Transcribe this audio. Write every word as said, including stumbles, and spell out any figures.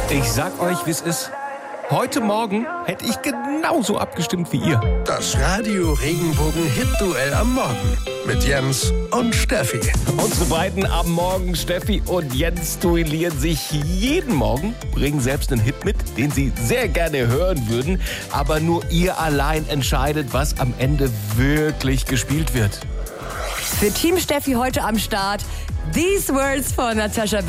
Ich sag euch, wie es ist. Heute Morgen hätte ich genauso abgestimmt wie ihr. Das Radio Regenbogen Hit-Duell am Morgen mit Jens und Steffi. Unsere beiden am Morgen, Steffi und Jens, duellieren sich jeden Morgen, bringen selbst einen Hit mit, den sie sehr gerne hören würden. Aber nur ihr allein entscheidet, was am Ende wirklich gespielt wird. Für Team Steffi heute am Start These Words von Natascha